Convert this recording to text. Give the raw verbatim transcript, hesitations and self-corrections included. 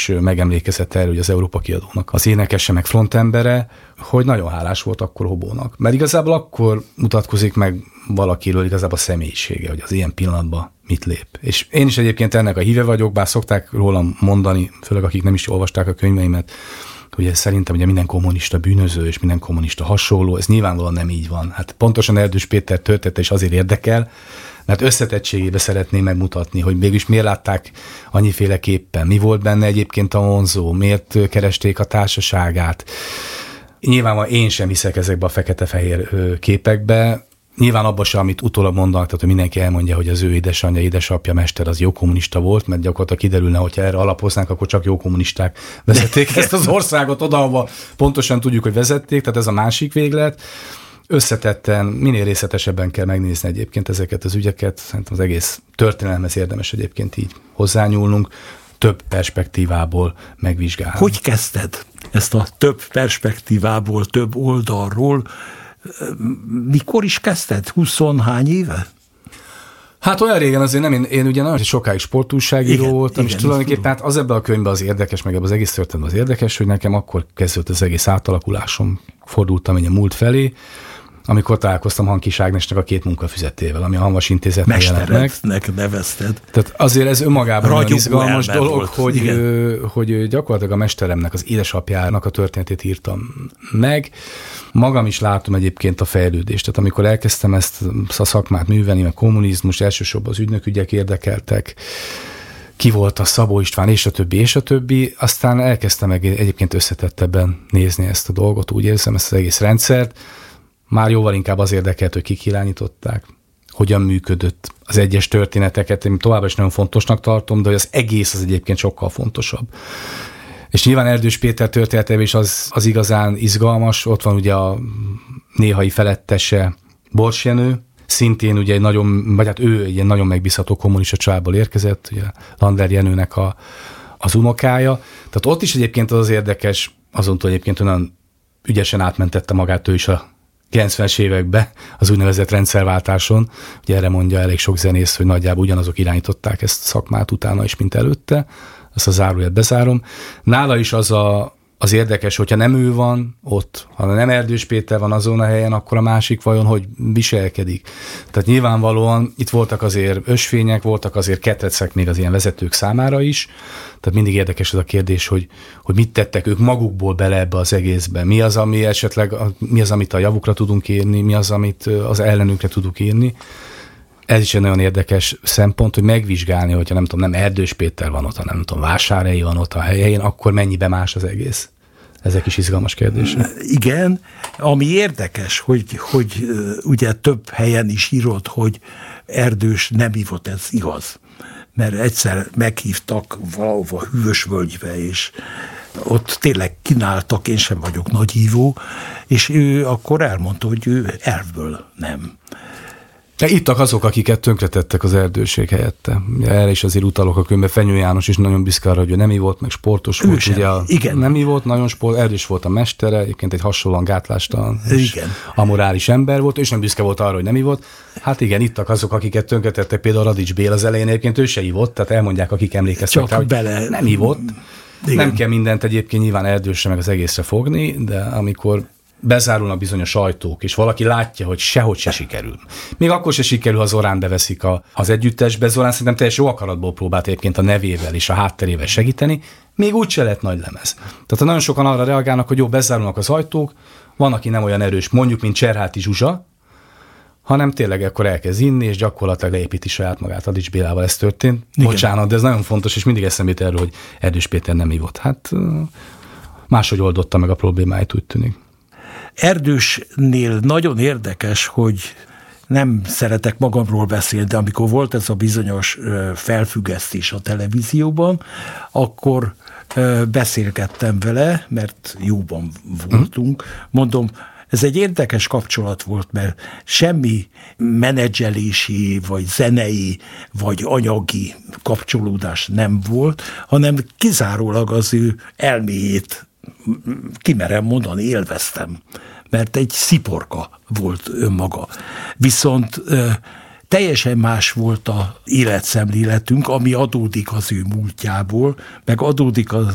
is megemlékezett erről, hogy az Európa Kiadónak az énekese, meg frontembere, hogy nagyon hálás volt akkor Hobónak. Mert igazából akkor mutatkozik meg valakiről igazából a személyisége, hogy az ilyen pillanatban mit lép. És én is egyébként ennek a híve vagyok, bár szokták rólam mondani, főleg akik nem is olvasták a könyveimet, hogy szerintem ugye minden kommunista bűnöző, és minden kommunista hasonló, ez nyilvánvalóan nem így van. Hát pontosan Erdős Péter története is azért érdekel, mert összetettségébe szeretném megmutatni, hogy mégis miért látták annyiféleképpen, mi volt benne egyébként a vonzó, miért keresték a társaságát. Nyilvánvalóan én sem hiszek ezekbe a fekete-fehér képekbe, nyilván abban sem, amit utólag mondanak, tehát hogy mindenki elmondja, hogy az ő édesanyja, édesapja, mester az jó kommunista volt, mert gyakorlatilag kiderülne, hogyha erre alapoznánk, akkor csak jó kommunisták vezették ezt az országot oda, ahova pontosan tudjuk, hogy vezették, tehát ez a másik véglet. Összetetten, minél részletesebben kell megnézni egyébként ezeket az ügyeket, szerintem az egész történelemhez érdemes egyébként így hozzányúlnunk, több perspektívából megvizsgálni. Hogy kezdted ezt a több perspektívából, több oldalról? Mikor is kezdted? Huszonhány éve? Hát olyan régen azért nem, én, én ugye nagyon sokáig sportújságíró igen, voltam, igen, és tulajdonképpen hát az ebben a könyvben az érdekes, meg ebben az egész történetben az érdekes, hogy nekem akkor kezdődött az egész átalakulásom, fordultam egy a múlt felé, amikor találkoztam Hankis Ágnesnek a Két munkafüzetével, ami a Hamvas Intézetnek jelent meg. Mesternek nevezted. Tehát azért ez önmagában olyan izgalmas dolog, volt, hogy, ő, hogy gyakorlatilag a mesteremnek, az édesapjának a történetét írtam meg. Magam is látom egyébként a fejlődést. Tehát amikor elkezdtem ezt a szakmát művelni, meg kommunizmus, elsősorban az ügynökügyek érdekeltek, ki volt a Szabó István, és a többi, és a többi, aztán elkezdtem meg egyébként összetettebben nézni ezt a dolgot, úgy érzem, ezt az egész rendszert. Már jóval inkább az érdekelt, hogy kik irányították, hogyan működött az egyes történeteket, én továbbra is nagyon fontosnak tartom, de hogy az egész az egyébként sokkal fontosabb. És nyilván Erdős Péter története is az, az igazán izgalmas, ott van ugye a néhai felettese Bors Jenő, szintén ugye egy nagyon, vagy hát ő egy ilyen nagyon megbízható kommunista családból érkezett, ugye Lander Jenőnek a, az unokája. Tehát ott is egyébként az, az érdekes, azontól egyébként olyan ügyesen átmentette magát ő is a kilencvenes években az úgynevezett rendszerváltáson. Ugye erre mondja elég sok zenész, hogy nagyjából ugyanazok irányították ezt a szakmát utána is, mint előtte. Ezt a zárójelt bezárom. Nála is az a, az érdekes, hogyha nem ő van ott, hanem nem Erdős Péter van azon a helyen, akkor a másik vajon hogy viselkedik. Tehát nyilvánvalóan itt voltak azért ösvények, voltak azért ketrecek még az ilyen vezetők számára is. Tehát mindig érdekes ez a kérdés, hogy, hogy mit tettek ők magukból bele ebbe az egészbe. Mi az, ami esetleg, mi az, amit a javukra tudunk írni, mi az, amit az ellenükre tudunk írni. Ez is egy nagyon érdekes szempont, hogy megvizsgálni, hogyha nem tudom, nem Erdős Péter van ott, hanem nem tudom, Vásárhelyi van ott a helyén, akkor mennyibe más az egész. Ezek is izgalmas kérdések. Igen, ami érdekes, hogy, hogy ugye több helyen is írod, hogy Erdős nem ívott, ez igaz. Mert egyszer meghívtak valahova Hűvösvölgybe, és ott tényleg kínáltak, én sem vagyok nagyívó, és ő akkor elmondta, hogy ő elvből nem. De ittak azok, akiket tönkretettek az Erdőség helyette. Erre is azért utalok a könyvben. Fenyő János is nagyon büszke arra, hogy ő nem ivott, meg sportos ő volt. Sem. Ugye a, igen. Nem ivott, nagyon sport, Erdős volt a mestere, egyébként egy hasonlóan gátlástalan és igen. amorális ember volt, és nem büszke volt arra, hogy nem ivott. Hát igen, ittak azok, akiket tönkretettek, például Radics Béla az elején, egyébként ő se ivott, tehát elmondják, akik emlékeztek rá, hogy bele... nem ivott. Igen. Nem kell mindent egyébként nyilván Erdősre meg az egészre fogni, de amikor bezárulnak bizony a sajtók, és valaki látja, hogy sehogy se sikerül. Még akkor se sikerül, ha Zorán beveszik a, az együttesbe. Zorán szerintem teljes jó akaratból próbált egyébként a nevével és a hátterével segíteni, még úgy se lett nagy lemez. Tehát nagyon sokan arra reagálnak, hogy jó, bezárulnak az ajtók, van, aki nem olyan erős, mondjuk, mint Cserháti Zsuzsa, hanem tényleg akkor elkezd inni, és gyakorlatilag leépíti saját magát. Radics Bélával ez történt. Igen. Bocsánat, de ez nagyon fontos, és mindig eszembe jut erről, hogy Erdős Péter nem ivott. Hát máshogy oldotta meg a problémáit, úgy tűnik. Erdősnél nagyon érdekes, hogy nem szeretek magamról beszélni, de amikor volt ez a bizonyos felfüggesztés a televízióban, akkor beszélgettem vele, mert jóban voltunk. Mondom, ez egy érdekes kapcsolat volt, mert semmi menedzselési, vagy zenei, vagy anyagi kapcsolódás nem volt, hanem kizárólag az ő elméjét, kimerem mondani, élveztem, mert egy sziporka volt önmaga. Viszont ö, teljesen más volt az életszemléletünk, ami adódik az ő múltjából, meg adódik az